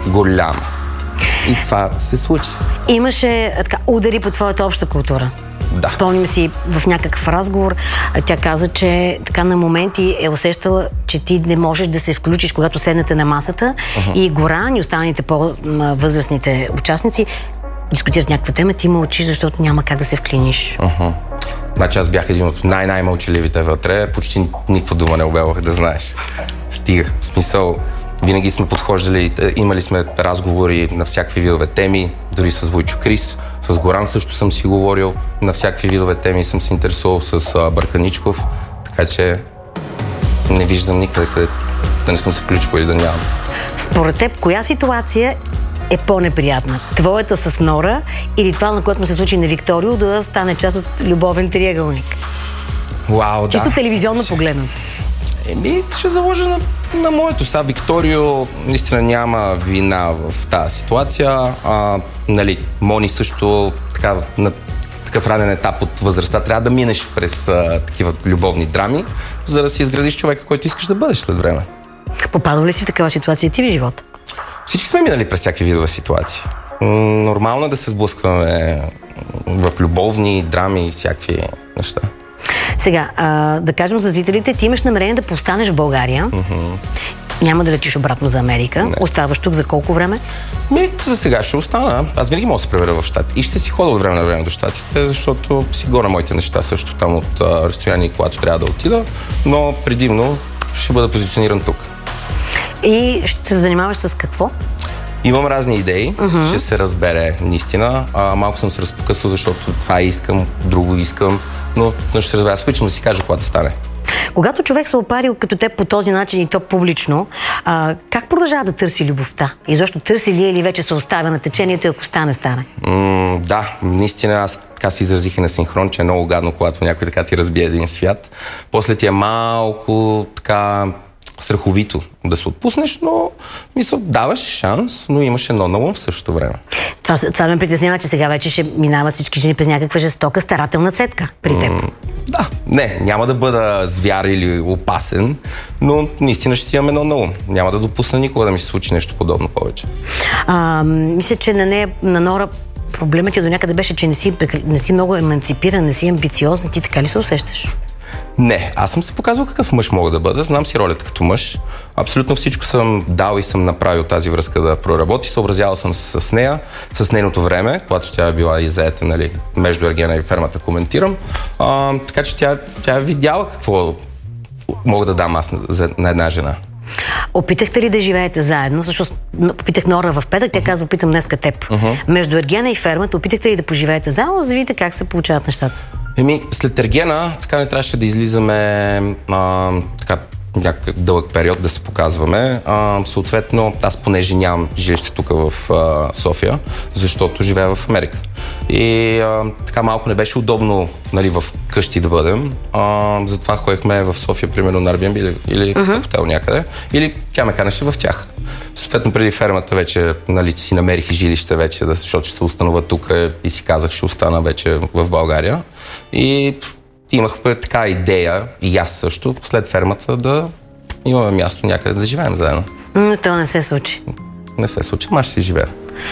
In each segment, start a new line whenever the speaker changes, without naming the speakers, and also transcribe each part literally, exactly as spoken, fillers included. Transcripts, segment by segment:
голяма. И това се случи.
Имаше така, удари по твоята обща култура.
Да.
Спомням си в някакъв разговор, тя каза, че така на моменти е усещала, че ти не можеш да се включиш, когато седнете на масата uh-huh. и Горан и останалите по-възрастните участници дискутират някаква тема, ти мълчиш, защото няма как да се вклиниш.
Uh-huh. Значи аз бях един от най-най-мълчаливите вътре, почти никаква дума не обелвах, да знаеш. Стига. В смисъл, винаги сме подхождали, имали сме разговори на всякакви видове теми, дори с Войчо Крис, с Горан също съм си говорил на всякакви видове теми, съм се интересувал с а, Бърканичков, така че не виждам никъде къде да не съм се включил или да нямам.
Според теб, коя ситуация е по-неприятна? Твоята с Нора или това, на което му се случи на Викторио, да стане част от любовен триъгълник?
Вау,
Чисто
да.
телевизионно погледнато.
Еми, ще заложа на, на моето. Сега Викторио наистина няма вина в тази ситуация. А, нали, Мони също така, на такъв ранен етап от възрастта трябва да минеш през а, такива любовни драми, за да си изградиш човека, който искаш да бъдеш след време.
Попадал ли си в такава ситуация ти в живота?
Всички сме минали през всякакви видове ситуации. Нормално е да се сблъскваме в любовни драми и всякакви неща.
Сега, а, да кажем за зрителите, ти имаш намерение да постанеш в България.
Mm-hmm.
Няма да летиш обратно за Америка.
Не.
Оставаш тук за колко време?
Ми, за сега ще остана. Аз винаги мога да се превера в щати. И ще си ходя от време на време до щатите, защото си горя моите неща също там от а, разстояние, когато трябва да отида. Но предимно ще бъда позициониран тук.
И ще се занимаваш с какво?
Имам разни идеи,
uh-huh.
ще се разбере наистина. А, малко съм се разпокъсал, защото това искам, друго искам, но, но ще се разбере. Аз обичам да си кажа, когато стане.
Когато човек се опарил като теб по този начин и то публично, а, как продължава да търси любовта? И защо търси ли или вече се оставя на течението и ако стане, стане?
М- да, наистина аз така си изразих и на синхрон, че е много гадно, когато някой така ти разбие един свят. После ти е малко така страховито да се отпуснеш, но мисля, даваш шанс, но имаш едно на ум в същото време.
Това, това ме притеснява, че сега вече ще минават всички жени през някаква жестока старателна цетка при теб.
М- да, не, няма да бъда звяр или опасен, но наистина ще си имам едно на ум. Няма да допусна никога да ми се случи нещо подобно повече.
А, мисля, че на нея, на Нора, проблемът ти до някъде беше, че не си, не си много еманципиран, не си амбициозен. Ти така ли се усещаш?
Не, аз съм се показвал какъв мъж мога да бъда, знам си ролята като мъж. Абсолютно всичко съм дал и съм направил тази връзка да проработи, съобразявал съм се с нея, с нейното време, когато тя е била и заета, нали, между Ергена и фермата, коментирам. А, така че тя, тя е видяла какво мога да дам аз на, на една жена.
Опитахте ли да живеете заедно? Защото попитах Нора в петък, тя казва, опитам днеска теб. Uh-huh. Между Ергена и фермата, опитахте ли да поживеете заедно, за да видите как се получават нещата?
Еми, след Ергена, така не трябваше да излизаме а, така, някакъв дълъг период да се показваме. А, съответно, аз понеже нямам жилище тук в а, София, защото живея в Америка. И а, така малко не беше удобно, нали, в къщи да бъдем. А, затова ходихме в София, примерно на Airbnb или, или uh-huh. хотел някъде. Или тя ме канеше в тях. Съответно, преди фермата вече, нали, си намерих и жилище вече, да, защото ще установя тук и си казах, ще остана вече в България. И имах така идея, и аз също, след фермата да имаме място някъде да живеем заедно.
Но то не се случи.
Не се случи, ама ще си живея.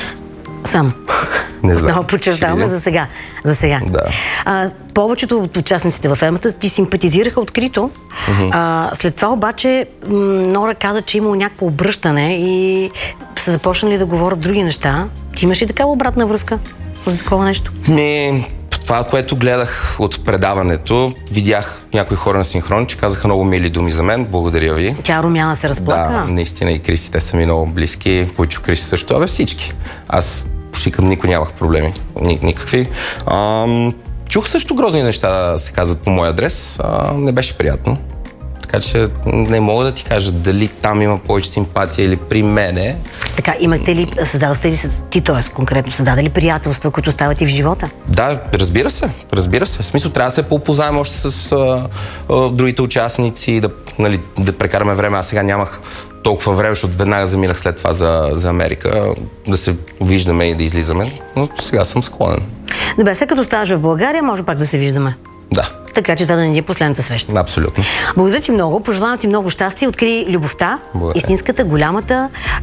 Сам.
Не знам.
Много подчертаваме за сега. За сега.
Да.
А, повечето от участниците във фермата ти симпатизираха открито. Mm-hmm. А, след това обаче м- Нора каза, че имало някакво обръщане и са започнали да говорят други неща. Ти имаш ли такава обратна връзка за такова нещо?
Ми, това, което гледах от предаването, видях някои хора на синхрон, че казаха много мили думи за мен. Благодаря ви.
Тя Румяна се разплака?
Да, наистина и Криси, те са ми много близки. Войчо Криси също, абе всички. Аз почти към никой нямах проблеми. Ник- никакви. Ам, чух също грозни неща, се казват по мой адрес. А, не беше приятно. Така че не мога да ти кажа дали там има повече симпатия или при мене.
Така, имате ли, създадохте ли ти, т.е. конкретно, създаде ли приятелства, които стават и в живота?
Да, разбира се, разбира се. В смисъл, трябва да се поопознаем още с а, а, другите участници, да, нали, да прекараме време. Аз сега нямах толкова време, защото веднага заминах след това за, за Америка, да се виждаме и да излизаме, но сега съм склонен.
Добре, след като ставаш в България, може пак да се виждаме.
Да.
Така че това да не е последната среща.
Абсолютно.
Благодаря ти много, пожелавам ти много щастие, откри любовта,
Благодаря.
истинската, голямата,